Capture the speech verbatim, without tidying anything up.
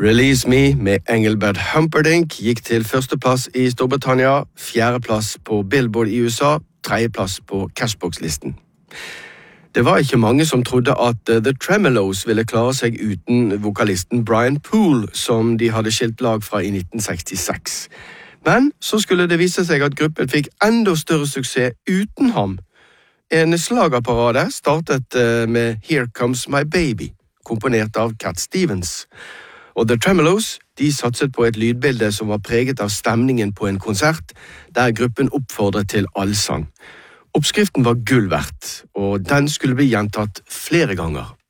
Release Me med Engelbert Humperdinck gikk til førsteplass i Storbritannia, fjerdeplass på Billboard i U S A, tredjeplass på Cashbox-listen. Det var ikke mange som trodde at The Tremeloes ville klare seg uten vokalisten Brian Poole, som de hadde skilt lag fra i nitten sekstiseks. Men så skulle det vise seg at gruppen fikk enda større suksess uten ham. En slagerparade startet med Here Comes My Baby, komponert av Cat Stevens. Og The Tremeloes, de satset på et lydbilde som var preget av stemningen på en konsert, der gruppen oppfordret til allsang. Oppskriften var gull verdt, og den skulle bli gjentatt flere ganger.